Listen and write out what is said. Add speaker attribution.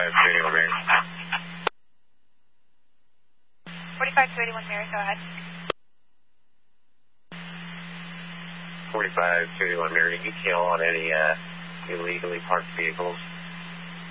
Speaker 1: 45-281 Mary.
Speaker 2: 45-281 Mary, go ahead.
Speaker 1: 45-281 Mary, detail on any illegally parked vehicles.